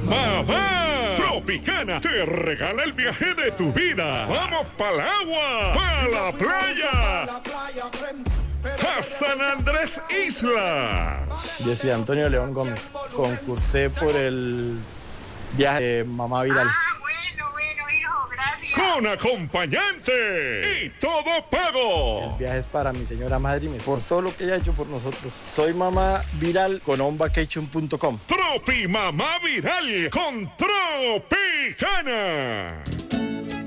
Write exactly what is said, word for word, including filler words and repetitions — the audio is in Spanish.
Mamá Tropicana te regala el viaje de tu vida. Vamos para el agua, para la playa, a San Andrés Isla. Yo soy Antonio León Gómez. Concursé por el viaje de Mamá Viral. Ah, bueno, bueno, hijo, gracias. Con acompañante y todo pago. El viaje es para mi señora madre y mi- por todo lo que ella ha hecho por nosotros. Soy Mamá Viral con on vacation punto com. Tropi Mamá Viral con Tropicana.